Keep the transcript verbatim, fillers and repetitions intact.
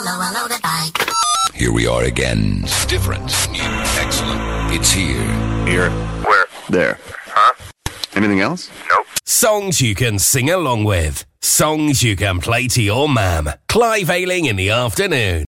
hello, hello, the bike. Here we are again. Different, new, excellent. It's here. Here. Where? There. Huh? Anything else? Nope. Songs you can sing along with. Songs you can play to your mam. Clive Ayling in the afternoon.